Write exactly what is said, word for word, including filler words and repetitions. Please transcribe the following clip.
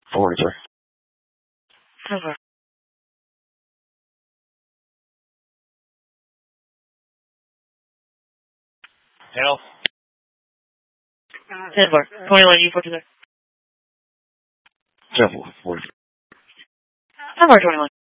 forty-three. Over. Hell. ten four. twenty-one, U forty-six. Ten four, forty-three. ten four, twenty-one.